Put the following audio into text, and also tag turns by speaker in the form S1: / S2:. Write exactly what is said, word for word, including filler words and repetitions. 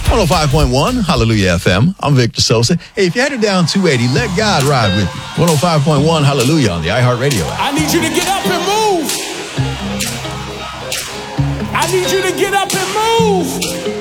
S1: one oh five point one, Hallelujah F M. I'm Victor Sosa. Hey, if you're headed down two eighty, let God ride with you. one oh five point one, Hallelujah on the iHeartRadio app.
S2: I need you to get up and move. I need you to get up and move.